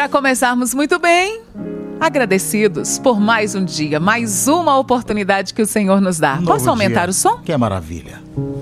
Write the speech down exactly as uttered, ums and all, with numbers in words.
Para começarmos muito bem, agradecidos por mais um dia, mais uma oportunidade que o Senhor nos dá. Um Posso novo aumentar dia. o som? Que é maravilha.